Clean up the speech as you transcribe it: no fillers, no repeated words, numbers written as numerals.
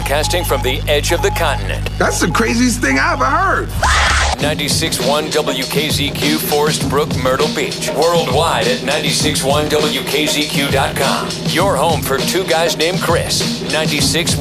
broadcasting from the edge of the continent. That's the craziest thing I ever heard. 96.1 WKZQ, Forest Brook, Myrtle Beach. Worldwide at 96.1WKZQ.com. Your home for two guys named Chris. 96.1